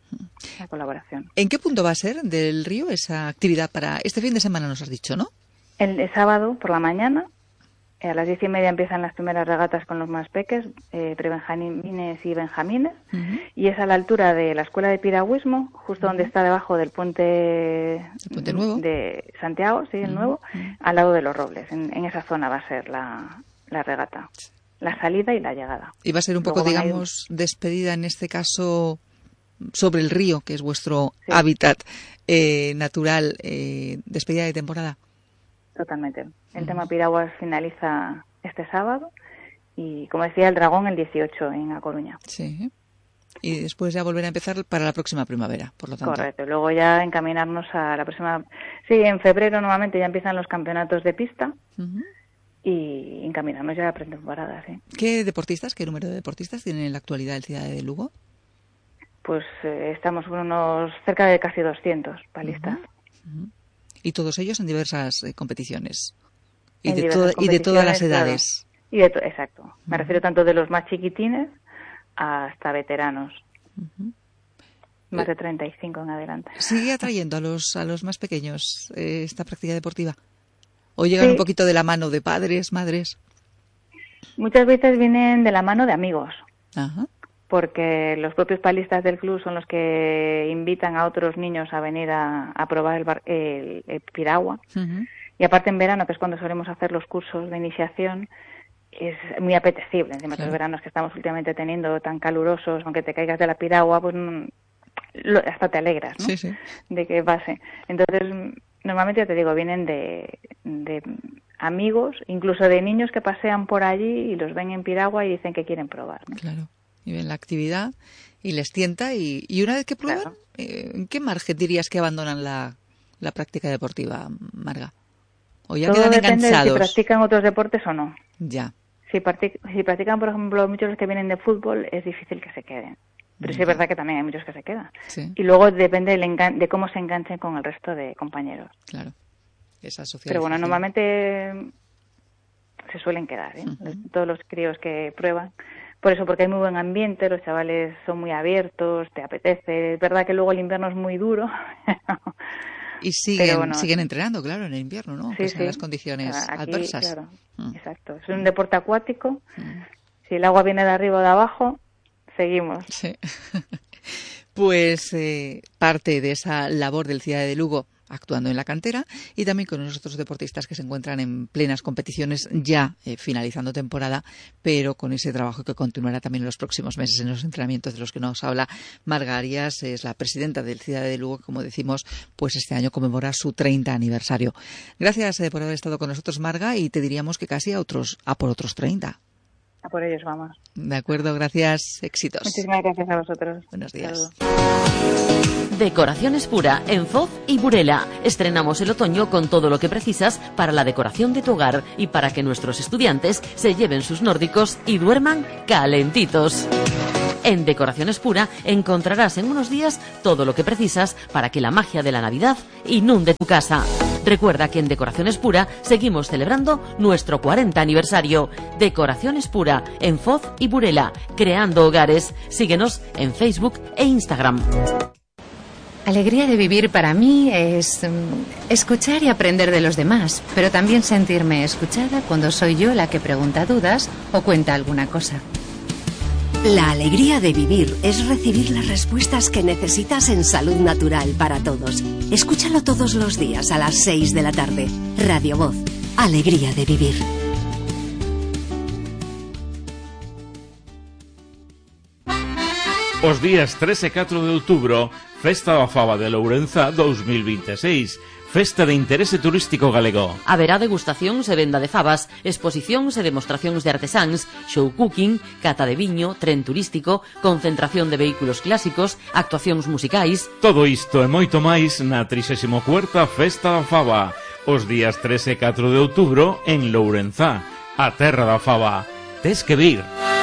la colaboración. ¿En qué punto va a ser del Río esa actividad para este fin de semana, nos has dicho, no? El, el sábado por la mañana A las diez y media empiezan las primeras regatas con los más peques, eh, prebenjamines y benjamines, uh-huh. y es a la altura de la Escuela de Piragüismo, justo uh-huh. donde está debajo del puente, ¿El puente nuevo? De Santiago, sí, el uh-huh. nuevo, uh-huh. al lado de los Robles. En, en esa zona va a ser la, la regata, la salida y la llegada. Y va a ser un poco, Luego digamos, ir... despedida en este caso sobre el río, que es vuestro sí. hábitat eh, natural, eh, despedida de temporada. Totalmente. El uh-huh. tema piraguas finaliza este sábado y, como decía, el Dragón el dieciocho en A Coruña. Sí. Y después ya volver a empezar para la próxima primavera, por lo tanto. Correcto. Luego ya encaminarnos a la próxima... Sí, en febrero nuevamente ya empiezan los campeonatos de pista uh-huh. y encaminarnos ya a pretemporada, sí. ¿Qué deportistas, qué número de deportistas tienen en la actualidad el Ciudad de Lugo? Pues eh, estamos con unos cerca de casi doscientos palistas. Uh-huh. Uh-huh. Y todos ellos en diversas eh, competiciones. Y de, to- y de todas las edades. Claro. Y de to- exacto. Uh-huh. Me refiero tanto de los más chiquitines hasta veteranos. Uh-huh. Más de treinta y cinco en adelante. ¿Sigue atrayendo a los a los más pequeños eh, esta práctica deportiva? ¿O llegan sí. un poquito de la mano de padres, madres? Muchas veces vienen de la mano de amigos. Ajá. Porque los propios palistas del club son los que invitan a otros niños a venir a, a probar el, bar, el, el piragua. Uh-huh. Y aparte en verano, que es cuando solemos hacer los cursos de iniciación, es muy apetecible. Encima claro. los veranos que estamos últimamente teniendo tan calurosos, aunque te caigas de la piragua, pues lo, hasta te alegras, ¿no? Sí, sí. De que pase. Entonces, normalmente, ya te digo, vienen de, de amigos, incluso de niños que pasean por allí y los ven en piragua y dicen que quieren probar, ¿no? Claro. Y ven la actividad y les tienta y, y una vez que prueban, claro. eh, ¿en qué margen dirías que abandonan la, la práctica deportiva, Marga? ¿O ya Todo quedan depende enganchados? de si practican otros deportes o no. Ya. Si, partic- si practican, por ejemplo, muchos los que vienen de fútbol, es difícil que se queden. Pero uh-huh. sí es verdad que también hay muchos que se quedan. Sí. Y luego depende del engan- de cómo se enganchen con el resto de compañeros. Claro. Esa socialización. Pero bueno, normalmente se suelen quedar, ¿eh? Uh-huh. Todos los críos que prueban. Por eso, porque hay muy buen ambiente, los chavales son muy abiertos, te apetece. Es verdad que luego el invierno es muy duro. Y siguen, bueno, siguen entrenando, claro, en el invierno, ¿no? Sí, que sí. En las condiciones Aquí, adversas. Claro, mm. exacto. Es un deporte acuático. Mm. Si el agua viene de arriba o de abajo, seguimos. Sí. Pues eh, parte de esa labor del C I A D de Lugo actuando en la cantera y también con los otros deportistas que se encuentran en plenas competiciones ya eh, finalizando temporada, pero con ese trabajo que continuará también en los próximos meses en los entrenamientos de los que nos habla Marga Arias, es la presidenta del C I A D de Lugo, que, como decimos, pues este año conmemora su treinta aniversario. Gracias eh, por haber estado con nosotros, Marga, y te diríamos que casi a otros a por otros treinta. A por ellos vamos. De acuerdo, gracias, éxitos. Muchísimas gracias a vosotros. Buenos días. Decoraciones Pura en Foz y Burela. Estrenamos el otoño con todo lo que precisas para la decoración de tu hogar y para que nuestros estudiantes se lleven sus nórdicos y duerman calentitos. En Decoraciones Pura encontrarás en unos días todo lo que precisas para que la magia de la Navidad inunde tu casa. Recuerda que en Decoraciones Pura seguimos celebrando nuestro cuarenta aniversario. Decoraciones Pura en Foz y Burela, creando hogares. Síguenos en Facebook e Instagram. Alegría de vivir para mí es um, escuchar y aprender de los demás, pero también sentirme escuchada cuando soy yo la que pregunta dudas o cuenta alguna cosa. La alegría de vivir es recibir las respuestas que necesitas en Salud Natural para Todos. Escúchalo todos los días a las seis de la tarde. Radio Voz. Alegría de vivir. Os días trece e catro de outubro, Festa da Faba de Lourenza dos mil veintiséis. Festa de interese turístico galego. Haberá degustacións e venda de fabas, exposicións e demostracións de artesáns, show cooking, cata de viño, tren turístico, concentración de vehículos clásicos, actuacións musicais. Todo isto e moito máis na trixésima cuarta Festa da Faba, os días trece e catro de outubro en Lourenza, a terra da faba. Tes que vir.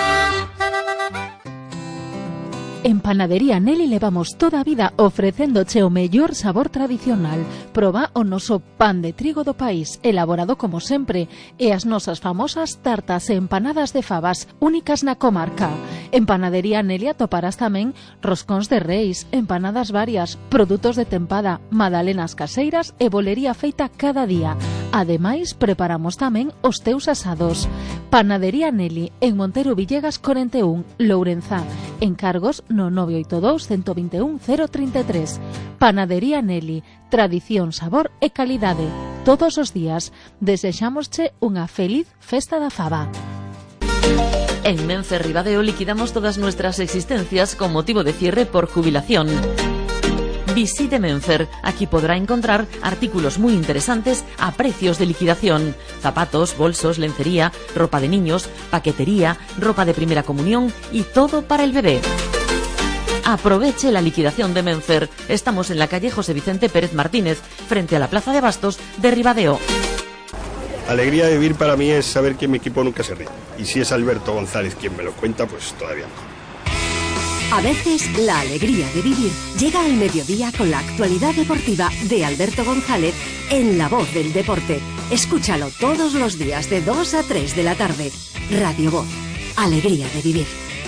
En Panadería Nelly levamos toda a vida ofrecéndoche o mellor sabor tradicional. Proba o noso pan de trigo do país, elaborado como sempre, e as nosas famosas tartas e empanadas de fabas, únicas na comarca. En Panadería Nelly atoparás tamén roscóns de reis, empanadas varias, produtos de tempada, magdalenas caseiras e bolería feita cada día. Ademais, preparamos tamén os teus asados. Panadería Nelly, en Montero Villegas cuarenta y uno, Lourenza. Encargos no nove oito dous, uno dos uno, cero tres tres. Panadería Nelly, tradición, sabor e calidade. Todos os días. Desexámosche unha feliz festa da faba. En Menfer Ribadeo liquidamos todas nuestras existencias con motivo de cierre por jubilación. Visite Menfer, aquí podrá encontrar artículos muy interesantes a precios de liquidación. Zapatos, bolsos, lencería, ropa de niños, paquetería, ropa de primera comunión y todo para el bebé. Aproveche la liquidación de Menfer. Estamos en la calle José Vicente Pérez Martínez, frente a la Plaza de Bastos de Ribadeo. Alegría de vivir para mí es saber que mi equipo nunca se rinde. Y si es Alberto González quien me lo cuenta, pues todavía mejor. A veces la alegría de vivir llega al mediodía con la actualidad deportiva de Alberto González en La Voz del Deporte. Escúchalo todos los días de dos a tres de la tarde. Radio Voz. Alegría de vivir.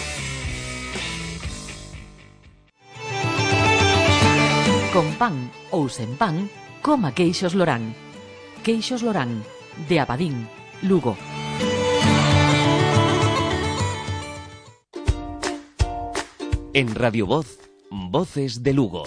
Con pan ou sen pan, coma queixos Lorán. Queixos Lorán, de Abadín, Lugo. En Radio Voz, Voces de Lugo.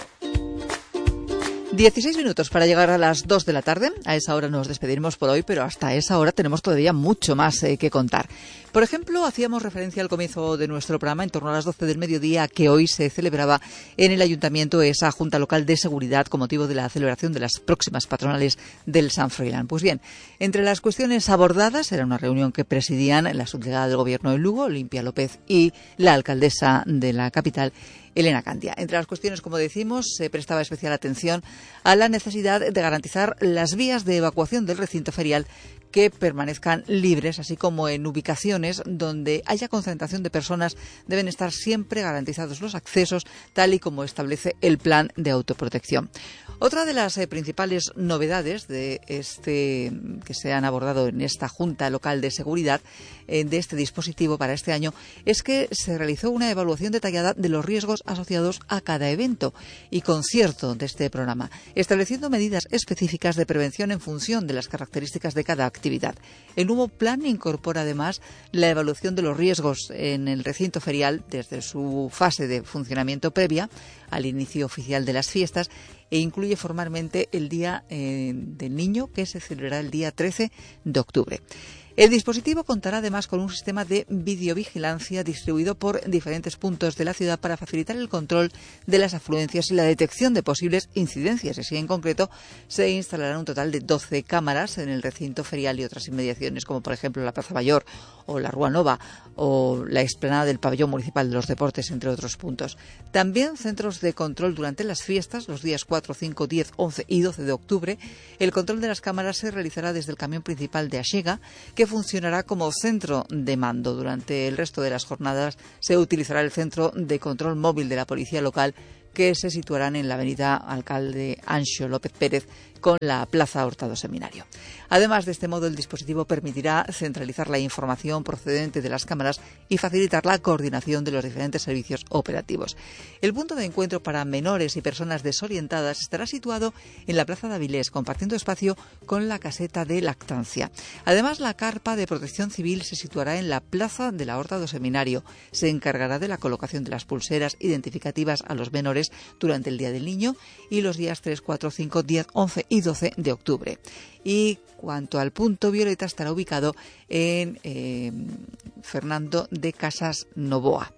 dieciséis minutos para llegar a las dos de la tarde. A esa hora nos despediremos por hoy, pero hasta esa hora tenemos todavía mucho más eh, que contar. Por ejemplo, hacíamos referencia al comienzo de nuestro programa, en torno a las doce del mediodía, que hoy se celebraba en el Ayuntamiento esa Junta Local de Seguridad con motivo de la celebración de las próximas patronales del San Froilán. Pues bien, entre las cuestiones abordadas, era una reunión que presidían la subdelegada del Gobierno de Lugo, Olimpia López, y la alcaldesa de la capital, Elena Candia. Entre las cuestiones, como decimos, se prestaba especial atención a la necesidad de garantizar las vías de evacuación del recinto ferial que permanezcan libres, así como en ubicaciones donde haya concentración de personas deben estar siempre garantizados los accesos, tal y como establece el plan de autoprotección. Otra de las eh, principales novedades de este que se han abordado en esta Junta Local de Seguridad eh, de este dispositivo para este año es que se realizó una evaluación detallada de los riesgos asociados a cada evento y concierto de este programa, estableciendo medidas específicas de prevención en función de las características de cada actividad. El nuevo plan incorpora además la evaluación de los riesgos en el recinto ferial desde su fase de funcionamiento previa al inicio oficial de las fiestas e incluye formalmente el Día eh, del Niño, que se celebrará el día trece de octubre. El dispositivo contará además con un sistema de videovigilancia distribuido por diferentes puntos de la ciudad para facilitar el control de las afluencias y la detección de posibles incidencias. Así, en concreto, se instalarán un total de doce cámaras en el recinto ferial y otras inmediaciones, como por ejemplo la Plaza Mayor o la Rúa Nova o la explanada del Pabellón Municipal de los Deportes, entre otros puntos. También centros de control durante las fiestas, los días cuatro, cinco, diez, once y doce de octubre. El control de las cámaras se realizará desde el camión principal de Axega, que funcionará como centro de mando. Durante el resto de las jornadas se utilizará el centro de control móvil de la policía local, que se situarán en la avenida Alcalde Anxo López Pérez con la Plaza Hurtado Seminario. Además, de este modo, el dispositivo permitirá centralizar la información procedente de las cámaras y facilitar la coordinación de los diferentes servicios operativos. El punto de encuentro para menores y personas desorientadas estará situado en la Plaza de Avilés, compartiendo espacio con la caseta de lactancia. Además, la carpa de protección civil se situará en la Plaza de la Horta do Seminario. Se encargará de la colocación de las pulseras identificativas a los menores durante el Día del Niño y los días tres, cuatro, cinco, diez, once y doce de octubre. Y cuanto al punto violeta, estará ubicado en eh, Fernando de Casas Novoa.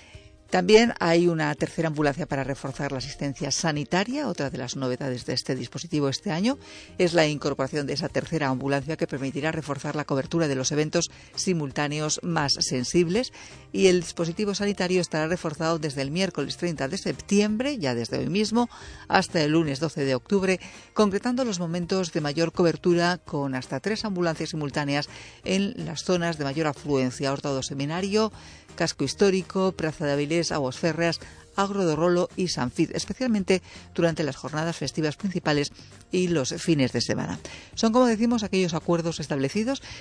También hay una tercera ambulancia para reforzar la asistencia sanitaria. Otra de las novedades de este dispositivo este año es la incorporación de esa tercera ambulancia que permitirá reforzar la cobertura de los eventos simultáneos más sensibles, y el dispositivo sanitario estará reforzado desde el miércoles treinta de septiembre, ya desde hoy mismo, hasta el lunes doce de octubre, concretando los momentos de mayor cobertura con hasta tres ambulancias simultáneas en las zonas de mayor afluencia: Horta do Seminario, Casco Histórico, Praza de Avilés, Aguas Férreas, Agro do Rolo y San Cid, especialmente durante las jornadas festivas principales y los fines de semana. Son, como decimos, aquellos acuerdos establecidos